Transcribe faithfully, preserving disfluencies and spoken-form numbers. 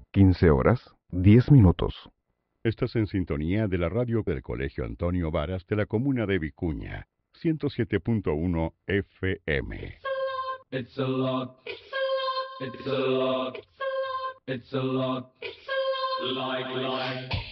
quince horas, diez minutos. Estás en sintonía de la radio del Colegio Antonio Varas de la comuna de Vicuña, ciento siete punto uno F M. It's a lot. It's a lot. It's a lot. It's a lot. Like, like.